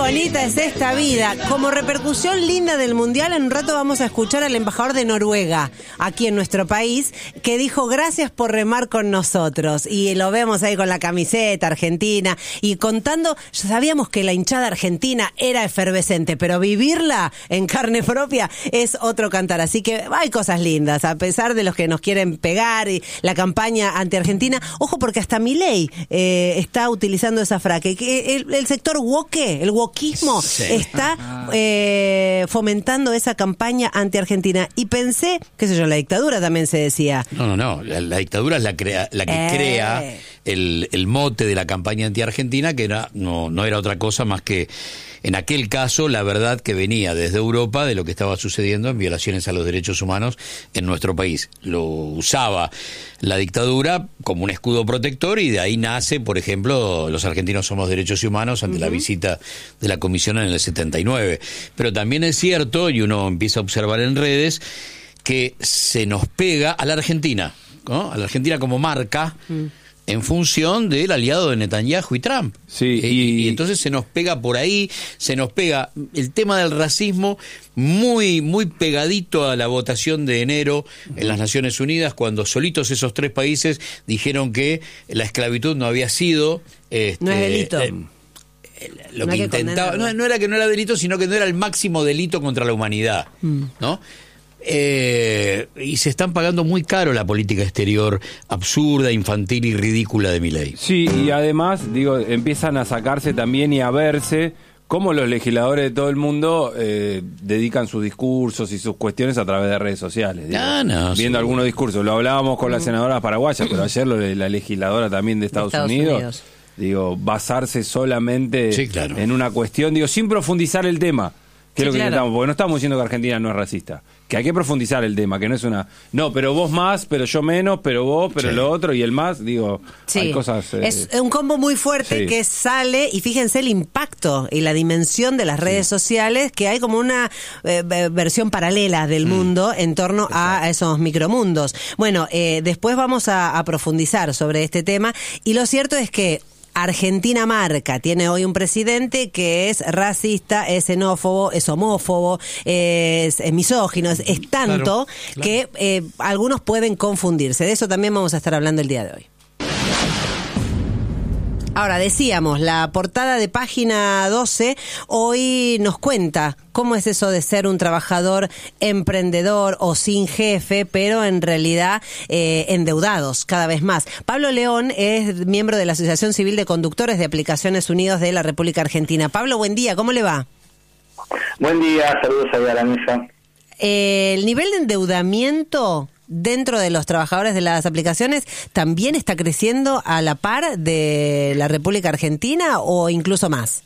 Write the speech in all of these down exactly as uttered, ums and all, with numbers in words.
bonita es esta vida. Como repercusión linda del Mundial, en un rato vamos a escuchar al embajador de Noruega, aquí en nuestro país, que dijo gracias por remar con nosotros. Y lo vemos ahí con la camiseta argentina y contando, sabíamos que la hinchada argentina era efervescente, pero vivirla en carne propia es otro cantar. Así que hay cosas lindas, a pesar de los que nos quieren pegar y la campaña anti-argentina. Ojo, porque hasta Milei eh, está utilizando esa frase, que el, el sector woke, el wokismo, sí. está eh, fomentando esa campaña anti-argentina. Y pensé, qué sé yo, la dictadura también se decía. No, no, no, la, la dictadura es la, crea, la que eh. crea el, el mote de la campaña anti-argentina, que era, no, no era otra cosa más que, en aquel caso, la verdad que venía desde Europa de lo que estaba sucediendo en violaciones a los derechos humanos en nuestro país. Lo usaba la dictadura como un escudo protector y de ahí nace, por ejemplo, los argentinos somos derechos humanos ante uh-huh. la visita de la comisión en el setenta y nueve. Pero también es cierto, y uno empieza a observar en redes, que se nos pega a la Argentina, ¿no? A la Argentina como marca, uh-huh. en función del aliado de Netanyahu y Trump. Sí, y, y, y entonces se nos pega por ahí, se nos pega el tema del racismo muy muy pegadito a la votación de enero en las Naciones Unidas, cuando solitos esos tres países dijeron que la esclavitud no había sido... Este, no es delito. Eh, lo no que intentaba... No, no era que no era delito, sino que no era el máximo delito contra la humanidad, mm. ¿no? Eh, y se están pagando muy caro la política exterior absurda, infantil y ridícula de Milei. Sí, y además, digo, empiezan a sacarse también y a verse cómo los legisladores de todo el mundo eh, dedican sus discursos y sus cuestiones a través de redes sociales. Digo, ah, no, viendo sí. algunos discursos. Lo hablábamos con la senadora paraguaya, pero ayer lo de la legisladora también de Estados, de Estados Unidos. Unidos. Digo, basarse solamente sí, claro. en una cuestión, digo, sin profundizar el tema. ¿Qué es sí, lo que claro. intentamos? Porque no estamos diciendo que Argentina no es racista. Que hay que profundizar el tema, que no es una... No, pero vos más, pero yo menos, pero vos, pero sí. lo otro, y el más, digo, sí. hay cosas... Eh... Es un combo muy fuerte sí. que sale, y fíjense el impacto y la dimensión de las redes sí. sociales, que hay como una eh, versión paralela del mm. mundo en torno Exacto. a esos micromundos. Bueno, eh, después vamos a, a profundizar sobre este tema, y lo cierto es que Argentina marca, tiene hoy un presidente que es racista, es xenófobo, es homófobo, es, es misógino, es, es tanto claro, claro. que eh, algunos pueden confundirse. De eso también vamos a estar hablando el día de hoy. Ahora, decíamos, la portada de Página doce hoy nos cuenta cómo es eso de ser un trabajador emprendedor o sin jefe, pero en realidad eh, endeudados cada vez más. Pablo León es miembro de la Asociación Civil de Conductores de Aplicaciones Unidos de la República Argentina. Pablo, buen día, ¿cómo le va? Buen día, saludos a la mesa. Eh, el nivel de endeudamiento dentro de los trabajadores de las aplicaciones también está creciendo a la par de la República Argentina o incluso más.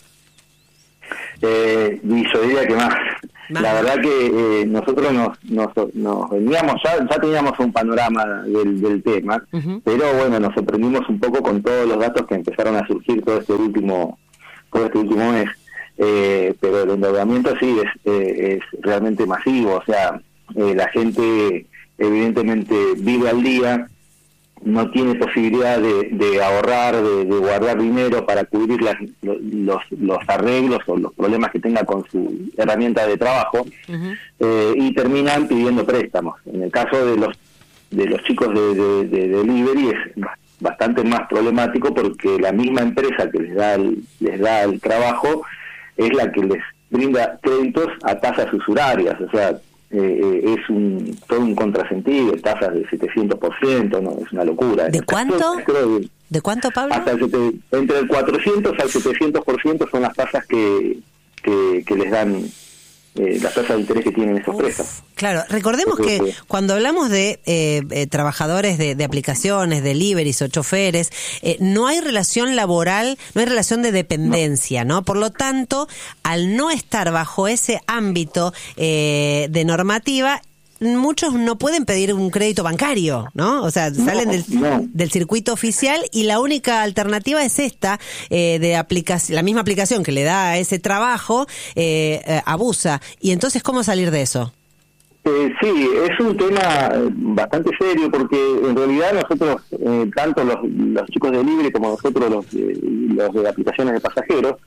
Eh, y yo diría que más. más. La verdad que eh, nosotros nos, nos, nos veníamos, ya, ya teníamos un panorama del, del tema, uh-huh. pero bueno, nos sorprendimos un poco con todos los datos que empezaron a surgir todo este último, todo este último mes. Eh, pero el endeudamiento sí es, eh, es realmente masivo, o sea, eh, la gente evidentemente vive al día, no tiene posibilidad de, de ahorrar, de, de guardar dinero para cubrir las, los, los arreglos o los problemas que tenga con su herramienta de trabajo, uh-huh. eh, y terminan pidiendo préstamos. En el caso de los de los chicos de, de, de delivery es bastante más problemático porque la misma empresa que les da el, les da el trabajo es la que les brinda créditos a tasas usurarias, o sea, Eh, es un todo un contrasentido, tasas de setecientos por ciento, no es una locura. ¿De cuánto? Creo que ¿De cuánto, Pablo? Hasta el, entre el cuatrocientos al setecientos por ciento son las tasas que, que, que les dan, eh, las tasas de interés que tienen esos préstamos. Claro, recordemos Porque, que cuando hablamos de eh, eh, trabajadores de, de aplicaciones, deliveries o choferes, eh, no hay relación laboral, no hay relación de dependencia, ¿no? ¿no? Por lo tanto, al no estar bajo ese ámbito eh, de normativa, muchos no pueden pedir un crédito bancario, ¿no? O sea, salen no, del, no. del circuito oficial y la única alternativa es esta, eh, de aplicación, la misma aplicación que le da ese trabajo, eh, eh, abusa. Y entonces, ¿cómo salir de eso? Eh, sí, es un tema bastante serio porque en realidad nosotros, eh, tanto los, los chicos de libre como nosotros los, eh, los de aplicaciones de pasajeros,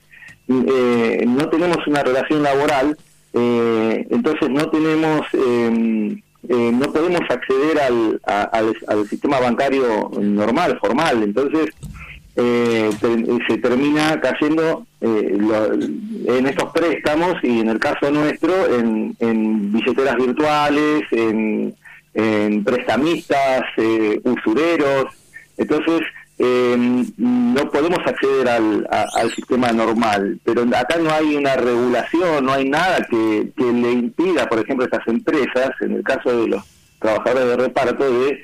eh, no tenemos una relación laboral, eh, entonces no tenemos, eh, eh, no podemos acceder al, a, al, al sistema bancario normal, formal, entonces eh, te, se termina cayendo eh, lo, en estos préstamos y en el caso nuestro en, en billeteras virtuales, en, en prestamistas, eh, usureros, entonces Eh, no podemos acceder al, a, al sistema normal, pero acá no hay una regulación, no hay nada que, que le impida, por ejemplo, a estas empresas, en el caso de los trabajadores de reparto, de,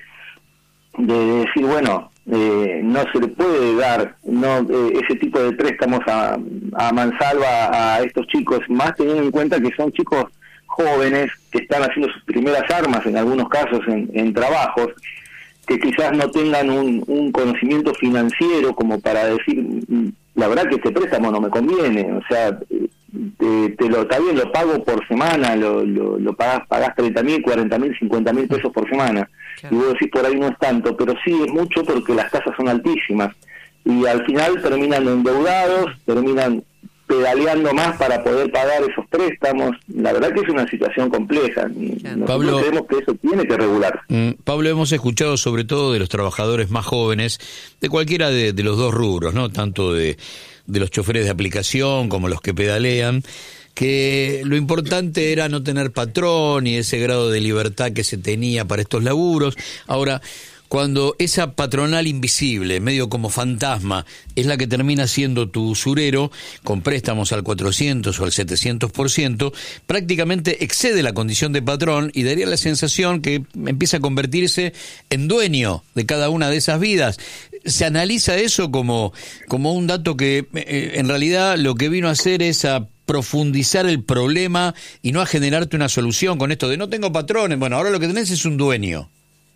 de decir, bueno, eh, no se le puede dar no eh, ese tipo de préstamos a, a mansalva a estos chicos, más teniendo en cuenta que son chicos jóvenes que están haciendo sus primeras armas, en algunos casos, en, en trabajos, que quizás no tengan un, un conocimiento financiero como para decir, la verdad que este préstamo no me conviene, o sea, te, te lo, está bien, lo pago por semana, lo, lo, lo pagás, pagás treinta mil, cuarenta mil, cincuenta mil pesos por semana, claro. Y vos decís por ahí no es tanto, pero sí es mucho porque las tasas son altísimas, y al final terminan endeudados, terminan pedaleando más para poder pagar esos préstamos. La verdad que es una situación compleja. Nosotros Pablo, creemos que eso tiene que regular. Mm, Pablo, hemos escuchado sobre todo de los trabajadores más jóvenes, de cualquiera de, de los dos rubros, ¿no? Tanto de, de los choferes de aplicación como los que pedalean, que lo importante era no tener patrón y ese grado de libertad que se tenía para estos laburos. Ahora, cuando esa patronal invisible, medio como fantasma, es la que termina siendo tu usurero, con préstamos al cuatrocientos o al setecientos por ciento, prácticamente excede la condición de patrón y daría la sensación que empieza a convertirse en dueño de cada una de esas vidas. ¿Se analiza eso como, como un dato que eh, en realidad lo que vino a hacer es a profundizar el problema y no a generarte una solución con esto de no tengo patrones? Bueno, ahora lo que tenés es un dueño.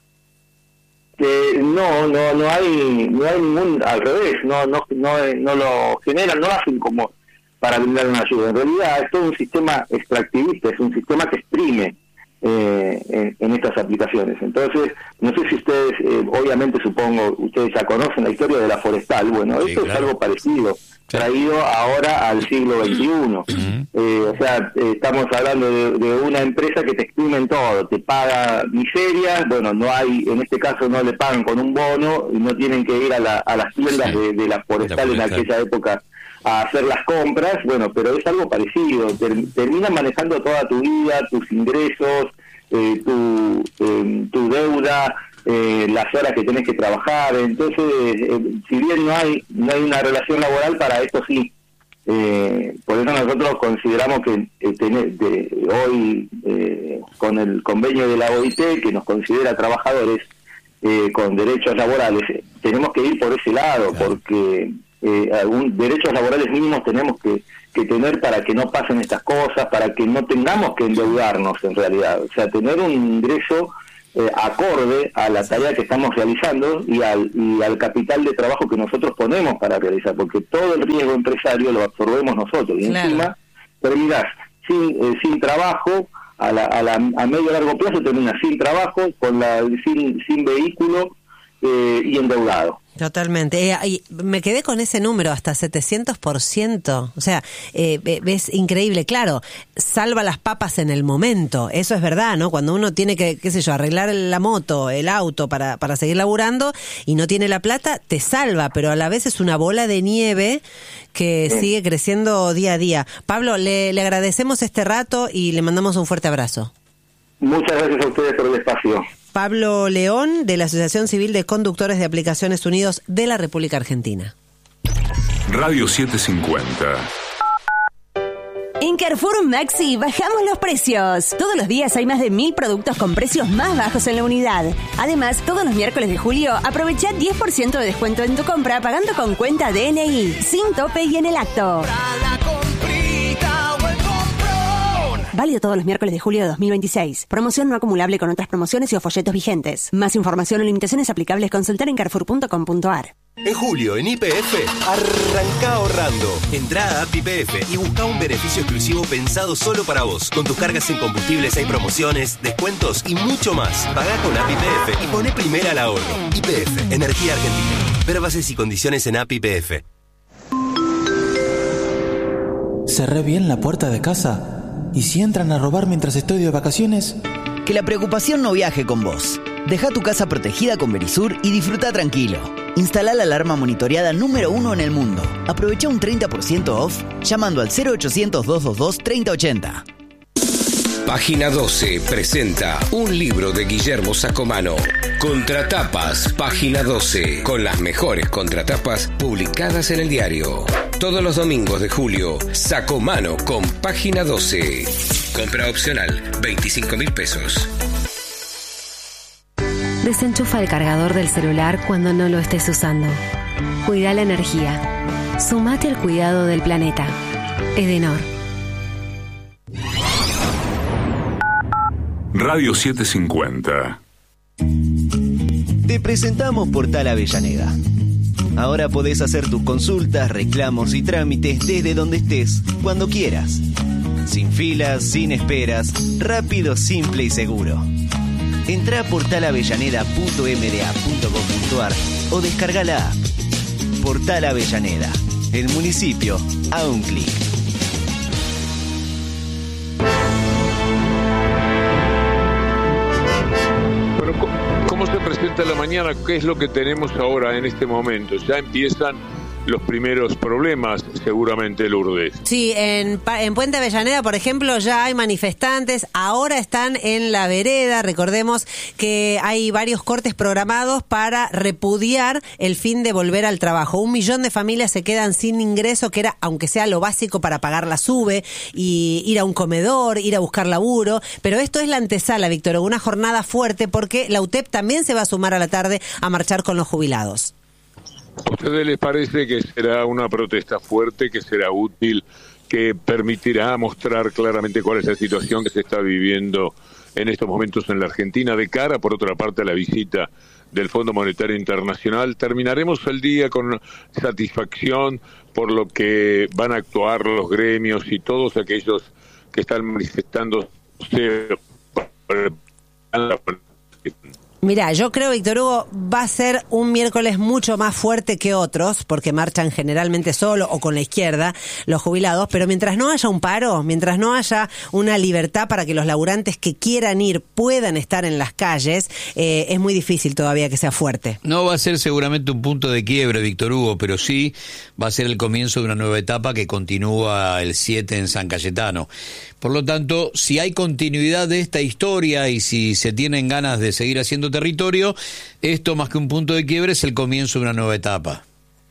Eh, no, no, no hay, no hay ningún, al revés, no, no, no, no lo generan, no lo hacen como para brindar una ayuda. En realidad es todo un sistema extractivista, es un sistema que exprime eh, en, en estas aplicaciones. Entonces, no sé si ustedes, eh, obviamente supongo, ustedes ya conocen la historia de la forestal. Bueno, sí, esto claro. Es algo parecido, traído ahora al siglo veintiuno. Uh-huh. Eh, o sea, eh, estamos hablando de, de una empresa que te exprimen todo, te paga miseria, bueno, no hay, en este caso no le pagan con un bono, y no tienen que ir a, la, a las tiendas sí. de, de la forestal en aquella época a hacer las compras, bueno, pero es algo parecido, Ter, terminan manejando toda tu vida, tus ingresos, eh, tu, eh, tu deuda, Eh, las horas que tenés que trabajar. Entonces, eh, si bien no hay no hay una relación laboral, para esto sí. Eh, por eso nosotros consideramos que eh, tener, de, hoy, eh, con el convenio de la O I T, que nos considera trabajadores eh, con derechos laborales, eh, tenemos que ir por ese lado, claro. Porque eh, algún derechos laborales mínimos tenemos que, que tener para que no pasen estas cosas, para que no tengamos que endeudarnos en realidad. O sea, tener un ingreso Eh, acorde a la tarea que estamos realizando y al, y al capital de trabajo que nosotros ponemos para realizar, porque todo el riesgo empresario lo absorbemos nosotros, y claro. Encima terminás sin, eh, sin trabajo, a, la, a, la, a medio y largo plazo terminás sin trabajo, con la sin, sin vehículo eh, y endeudado. Totalmente. Eh, y me quedé con ese número, hasta setecientos por ciento. O sea, eh, es increíble. Claro, salva las papas en el momento. Eso es verdad, ¿no? Cuando uno tiene que, qué sé yo, arreglar la moto, el auto para, para seguir laburando y no tiene la plata, te salva, pero a la vez es una bola de nieve que sí. Sigue creciendo día a día. Pablo, le, le agradecemos este rato y le mandamos un fuerte abrazo. Muchas gracias a ustedes por el espacio. Pablo León, de la Asociación Civil de Conductores de Aplicaciones Unidos de la República Argentina. Radio setecientos cincuenta. En Carrefour Maxi bajamos los precios. Todos los días hay más de mil productos con precios más bajos en la unidad. Además, todos los miércoles de julio aprovecha diez por ciento de descuento en tu compra pagando con cuenta D N I, sin tope y en el acto. Válido todos los miércoles de julio de dos mil veintiséis. Promoción no acumulable con otras promociones y o folletos vigentes. Más información o limitaciones aplicables consultar en carrefour punto com punto a r. En julio, en Y P F, arranca ahorrando. Entrá a App Y P F y busca un beneficio exclusivo pensado solo para vos. Con tus cargas en combustibles hay promociones, descuentos y mucho más. Pagá con App Y P F y poné primera al ahorro. Y P F, Energía Argentina. Ver bases y condiciones en App Y P F. ¿Cerré bien la puerta de casa? ¿Y si entran a robar mientras estoy de vacaciones? Que la preocupación no viaje con vos. Deja tu casa protegida con Verisur y disfruta tranquilo. Instala la alarma monitoreada número uno en el mundo. Aprovecha un treinta por ciento off llamando al cero ochocientos, doscientos veintidós, treinta ochenta. Página doce presenta un libro de Guillermo Sacomano. Contratapas, Página doce, con las mejores contratapas publicadas en el diario. Todos los domingos de julio, Sacomano con Página doce. Compra opcional, veinticinco mil pesos. Desenchufa el cargador del celular cuando no lo estés usando. Cuida la energía. Sumate al cuidado del planeta. Edenor. Radio setecientos cincuenta. Te presentamos Portal Avellaneda. Ahora podés hacer tus consultas, reclamos y trámites desde donde estés, cuando quieras. Sin filas, sin esperas, rápido, simple y seguro. Entrá a portal avellaneda punto m d a punto gov punto a r o descarga la app. Portal Avellaneda, el municipio a un clic. ¿Cómo se presenta la mañana? ¿Qué es lo que tenemos ahora en este momento? Ya empiezan los primeros problemas, seguramente, Lourdes. Sí, en, en Puente Avellaneda, por ejemplo, ya hay manifestantes, ahora están en la vereda. Recordemos que hay varios cortes programados para repudiar el fin de volver al trabajo. Un millón de familias se quedan sin ingreso, que era, aunque sea lo básico para pagar la SUBE, y ir a un comedor, ir a buscar laburo. Pero esto es la antesala, Víctor, una jornada fuerte, porque la U T E P también se va a sumar a la tarde a marchar con los jubilados. ¿A ustedes les parece que será una protesta fuerte, que será útil, que permitirá mostrar claramente cuál es la situación que se está viviendo en estos momentos en la Argentina, de cara, por otra parte, a la visita del Fondo Monetario Internacional? Terminaremos el día con satisfacción por lo que van a actuar los gremios y todos aquellos que están manifestándose. Mira, yo creo, Víctor Hugo, va a ser un miércoles mucho más fuerte que otros, porque marchan generalmente solo o con la izquierda los jubilados, pero mientras no haya un paro, mientras no haya una libertad para que los laburantes que quieran ir puedan estar en las calles, eh, es muy difícil todavía que sea fuerte. No va a ser seguramente un punto de quiebre, Víctor Hugo, pero sí va a ser el comienzo de una nueva etapa que continúa el siete en San Cayetano. Por lo tanto, si hay continuidad de esta historia y si se tienen ganas de seguir haciendo territorio, esto más que un punto de quiebre es el comienzo de una nueva etapa.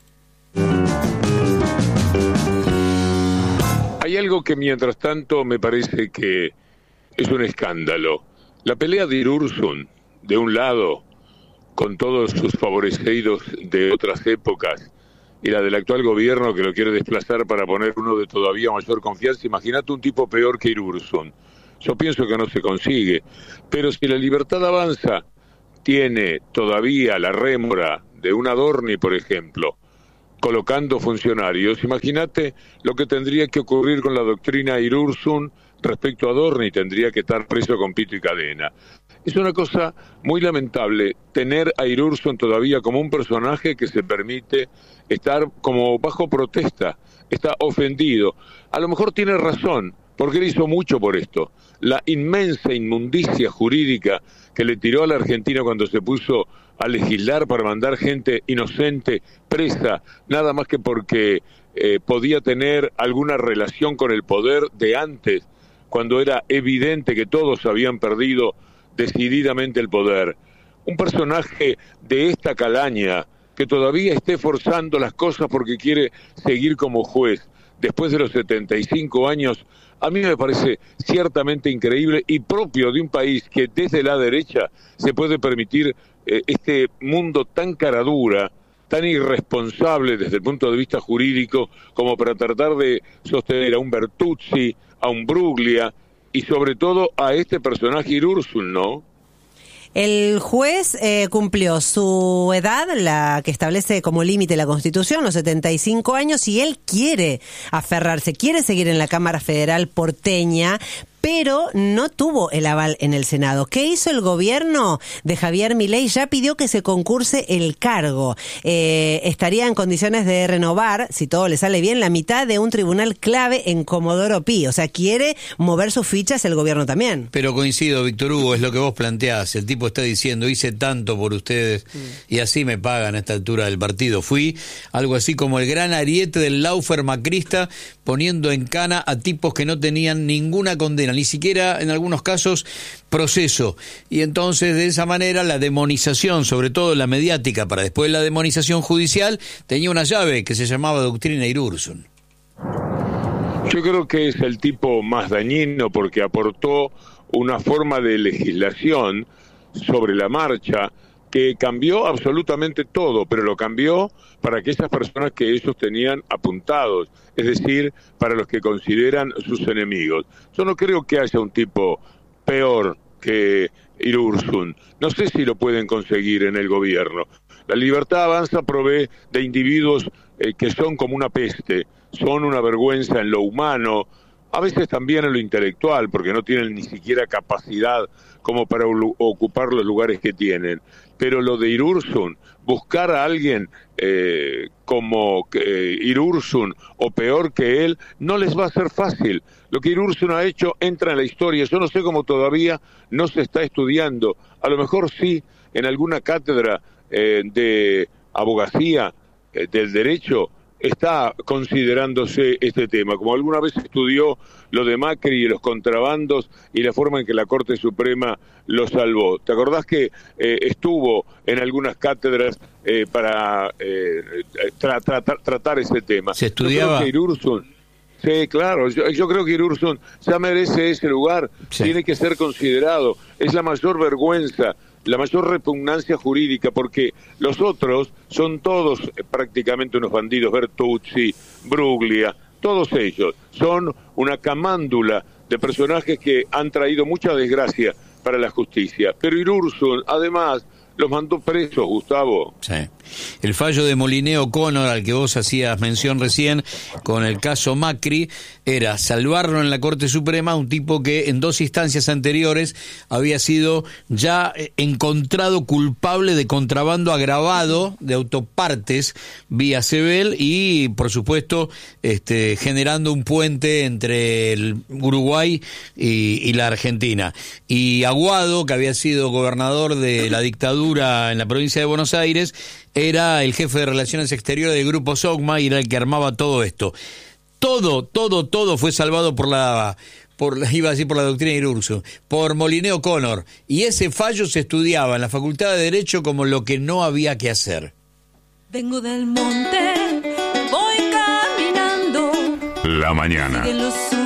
Hay algo que mientras tanto me parece que es un escándalo. La pelea de Irurzun, de un lado, con todos sus favorecidos de otras épocas, y la del actual gobierno que lo quiere desplazar para poner uno de todavía mayor confianza. Imagínate un tipo peor que Irurzun. Yo pienso que no se consigue. Pero si la Libertad Avanza tiene todavía la rémora de un Adorni, por ejemplo, colocando funcionarios, imagínate lo que tendría que ocurrir con la doctrina Irurzun respecto a Adorni. Tendría que estar preso con pito y cadena. Es una cosa muy lamentable tener a Irurzun todavía como un personaje que se permite estar como bajo protesta, está ofendido. A lo mejor tiene razón, porque él hizo mucho por esto. La inmensa inmundicia jurídica que le tiró a la Argentina cuando se puso a legislar para mandar gente inocente presa, nada más que porque eh, podía tener alguna relación con el poder de antes, cuando era evidente que todos habían perdido decididamente el poder. Un personaje de esta calaña que todavía esté forzando las cosas porque quiere seguir como juez después de los setenta y cinco años, a mí me parece ciertamente increíble y propio de un país que desde la derecha se puede permitir eh, este mundo tan caradura, tan irresponsable desde el punto de vista jurídico, como para tratar de sostener a un Bertuzzi, a un Bruglia y sobre todo a este personaje Irurzun, ¿no? El juez eh, cumplió su edad, la que establece como límite la Constitución, los setenta y cinco años, y él quiere aferrarse, quiere seguir en la Cámara Federal porteña, pero no tuvo el aval en el Senado. ¿Qué hizo el gobierno de Javier Milei? Ya pidió que se concurse el cargo. Eh, estaría en condiciones de renovar, si todo le sale bien, la mitad de un tribunal clave en Comodoro Pi. O sea, quiere mover sus fichas el gobierno también. Pero coincido, Víctor Hugo, es lo que vos planteás. El tipo está diciendo, hice tanto por ustedes mm. y así me pagan a esta altura del partido. Fui algo así como el gran ariete del Laufer macrista, poniendo en cana a tipos que no tenían ninguna condena, ni siquiera en algunos casos proceso. Y entonces de esa manera la demonización, sobre todo la mediática, para después la demonización judicial, tenía una llave que se llamaba doctrina Irursun. Yo creo que es el tipo más dañino porque aportó una forma de legislación sobre la marcha que cambió absolutamente todo, pero lo cambió para aquellas personas que ellos tenían apuntados, es decir, para los que consideran sus enemigos. Yo no creo que haya un tipo peor que Irursun. No sé si lo pueden conseguir en el gobierno. La Libertad Avanza provee de individuos eh, que son como una peste, son una vergüenza en lo humano, a veces también en lo intelectual, porque no tienen ni siquiera capacidad como para ocupar los lugares que tienen. Pero lo de Irursun, buscar a alguien eh, como eh, Irursun o peor que él, no les va a ser fácil. Lo que Irursun ha hecho entra en la historia. Yo no sé cómo todavía no se está estudiando. A lo mejor sí, en alguna cátedra eh, de abogacía, eh, del derecho, está considerándose este tema, como alguna vez estudió lo de Macri y los contrabandos y la forma en que la Corte Suprema lo salvó. ¿Te acordás que eh, estuvo en algunas cátedras eh, para eh, tra tra tra tratar ese tema? Se estudiaba. Yo creo que Irursun, sí, claro, yo, yo creo que Irursun ya merece ese lugar, sí. Tiene que ser considerado, es la mayor vergüenza, la mayor repugnancia jurídica, porque los otros son todos eh, prácticamente unos bandidos, Bertuzzi, Bruglia, todos ellos son una camándula de personajes que han traído mucha desgracia para la justicia. Pero Irursun, además, los mandó presos, Gustavo. Sí. El fallo de Moliné O'Connor, al que vos hacías mención recién, con el caso Macri, era salvarlo en la Corte Suprema, un tipo que en dos instancias anteriores había sido ya encontrado culpable de contrabando agravado de autopartes vía Sebel y, por supuesto, este, generando un puente entre el Uruguay y, y la Argentina. Y Aguado, que había sido gobernador de la dictadura en la provincia de Buenos Aires, era el jefe de Relaciones Exteriores del Grupo Sogma y era el que armaba todo esto. Todo, todo, todo fue salvado por la, por la, iba a decir por la doctrina Irursun, por Moliné O'Connor. Y ese fallo se estudiaba en la Facultad de Derecho como lo que no había que hacer. Vengo del monte, voy caminando. La mañana.